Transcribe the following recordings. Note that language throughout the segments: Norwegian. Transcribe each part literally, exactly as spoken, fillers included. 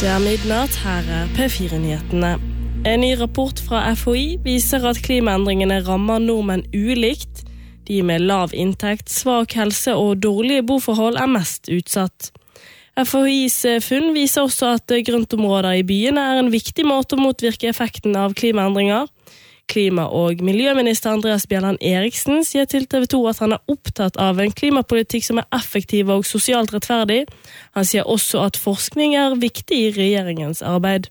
Det er midnatt, her er P fire-nyhetene. En ny rapport fra F H I viser at klimaendringene rammer nordmenn ulikt. De med lav inntekt, svak helse og dårlige boforhold er mest utsatt. F H I's funn viser også at grøntområder i byene er en viktig måte å motvirke effekten av klimaendringer. Klima- og miljøminister Andreas Bjelland Eriksen sier til T V to at han er opptatt av en klimapolitikk som er effektiv og sosialt rettferdig. Han sier også at forskning er viktig i regjeringens arbeid.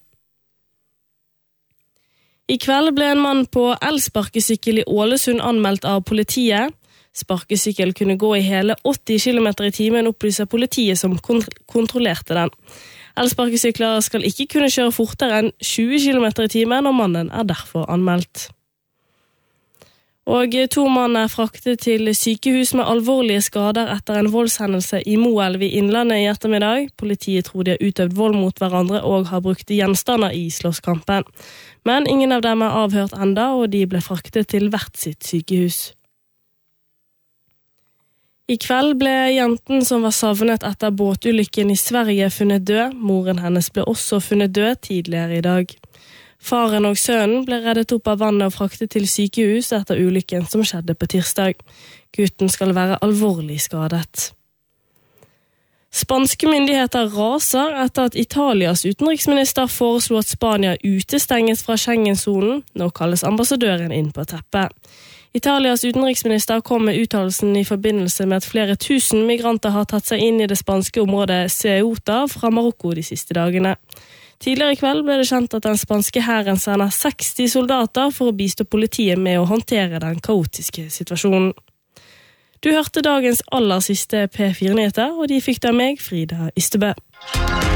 I kveld ble en mann på elsparkesykkel i Ålesund anmeldt av politiet. Sparkesykkel kunne gå i hele åtti kilometer i timen, opplyser politiet som kont- kontrollerte den. Elsparkesykler skal ikke kunne kjøre fortere enn tjue kilometer i timen, og mannen er derfor anmeldt. Og to mann er fraktet til sykehus med alvorlige skader etter en voldshendelse i Moelv i Innlandet i ettermiddag. Politiet tror de har utøvd vold mot hverandre og har brukt gjenstander i slåsskampen. Men ingen av dem er avhørt enda, og de ble fraktet til hvert sitt sykehus. I kveld ble jenten som var savnet etter båtulykken i Sverige funnet død. Moren hennes ble også funnet død tidligere i dag. Faren og sønnen ble reddet opp av vannet og fraktet til sykehus etter ulykken som skjedde på tirsdag. Gutten skal være alvorlig skadet. Spanske myndigheter raser etter at Italias utenriksminister foreslo at Spania utestenges fra Schengen-zonen. Nå kalles ambassadøren inn på teppet. Italias utenriksminister kom med uttalelsen i forbindelse med at flere tusen migranter har tatt seg inn i det spanske området Ceuta fra Marokko de siste dagene. Tidligere i kveld ble det kjent at den spanske hæren sender seksti soldater for å bistå politiet med å håndtere den kaotiske situasjonen. Du hørte dagens aller siste P fire-nyheter, og de fikk da meg, Frida Ystebø.